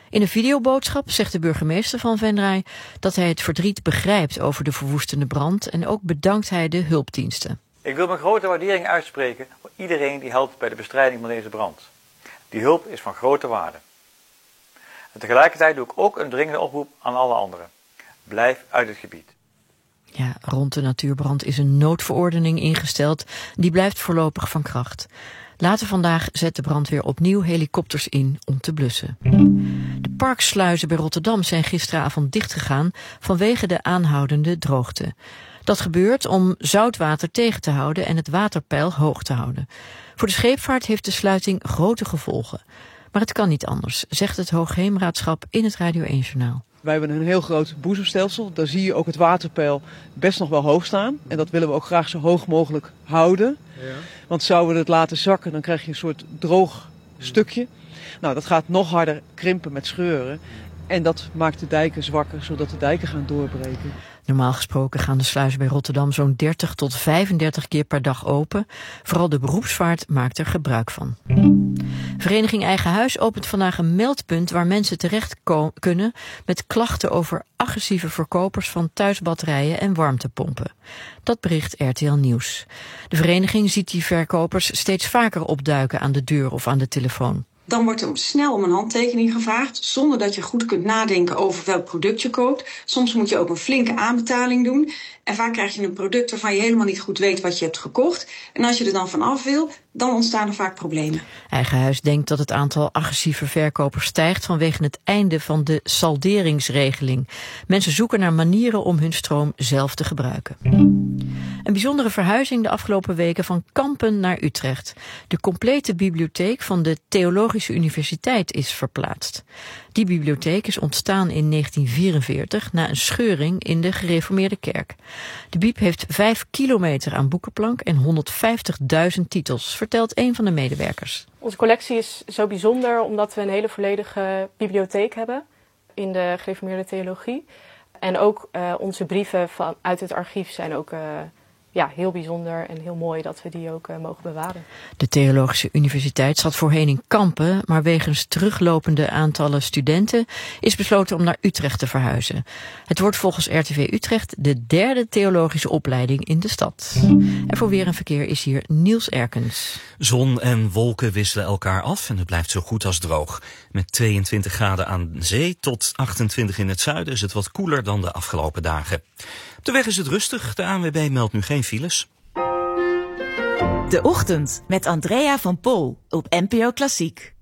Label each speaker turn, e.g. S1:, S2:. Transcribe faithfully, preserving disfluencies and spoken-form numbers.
S1: In een videoboodschap zegt de burgemeester van Venray dat hij het verdriet begrijpt over de verwoestende brand en ook bedankt hij de hulpdiensten.
S2: Ik wil mijn grote waardering uitspreken voor iedereen die helpt bij de bestrijding van deze brand. Die hulp is van grote waarde. En tegelijkertijd doe ik ook een dringende oproep aan alle anderen. Blijf uit het gebied.
S1: Ja, rond de natuurbrand is een noodverordening ingesteld. Die blijft voorlopig van kracht. Later vandaag zet de brandweer opnieuw helikopters in om te blussen. De parksluizen bij Rotterdam zijn gisteravond dichtgegaan vanwege de aanhoudende droogte. Dat gebeurt om zoutwater tegen te houden en het waterpeil hoog te houden. Voor de scheepvaart heeft de sluiting grote gevolgen. Maar het kan niet anders, zegt het Hoogheemraadschap in het Radio één Journaal.
S3: Wij hebben een heel groot boezemstelsel. Daar zie je ook het waterpeil best nog wel hoog staan. En dat willen we ook graag zo hoog mogelijk houden. Ja. Want zouden we het laten zakken, dan krijg je een soort droog stukje. Nou, dat gaat nog harder krimpen met scheuren. En dat maakt de dijken zwakker, zodat de dijken gaan doorbreken.
S1: Normaal gesproken gaan de sluizen bij Rotterdam zo'n dertig tot vijfendertig keer per dag open. Vooral de beroepsvaart maakt er gebruik van. Vereniging Eigen Huis opent vandaag een meldpunt waar mensen terecht kunnen met klachten over agressieve verkopers van thuisbatterijen en warmtepompen. Dat bericht R T L Nieuws. De vereniging ziet die verkopers steeds vaker opduiken aan de deur of aan de telefoon.
S4: Dan wordt er snel om een handtekening gevraagd, zonder dat je goed kunt nadenken over welk product je koopt. Soms moet je ook een flinke aanbetaling doen. En vaak krijg je een product waarvan je helemaal niet goed weet wat je hebt gekocht. En als je er dan vanaf wil, dan ontstaan er vaak problemen.
S1: Eigen Huis denkt dat het aantal agressieve verkopers stijgt vanwege het einde van de salderingsregeling. Mensen zoeken naar manieren om hun stroom zelf te gebruiken. Een bijzondere verhuizing de afgelopen weken van Kampen naar Utrecht. De complete bibliotheek van de Theologische Universiteit is verplaatst. Die bibliotheek is ontstaan in negentien vierenveertig na een scheuring in de gereformeerde kerk. De Bieb heeft vijf kilometer aan boekenplank en honderdvijftigduizend titels, vertelt een van de medewerkers.
S5: Onze collectie is zo bijzonder omdat we een hele volledige bibliotheek hebben in de gereformeerde theologie. En ook uh, onze brieven van, uit het archief zijn ook uh, ja, heel bijzonder en heel mooi dat we die ook uh, mogen bewaren.
S1: De Theologische Universiteit zat voorheen in Kampen, maar wegens teruglopende aantallen studenten is besloten om naar Utrecht te verhuizen. Het wordt volgens R T V Utrecht de derde theologische opleiding in de stad. En voor weer en verkeer is hier Niels Erkens.
S6: Zon en wolken wisselen elkaar af en het blijft zo goed als droog. Met tweeëntwintig graden aan zee tot achtentwintig in het zuiden is het wat koeler dan de afgelopen dagen. Op de weg is het rustig, de A N W B meldt nu geen files.
S7: De Ochtend met Andrea van Pol op N P O Klassiek.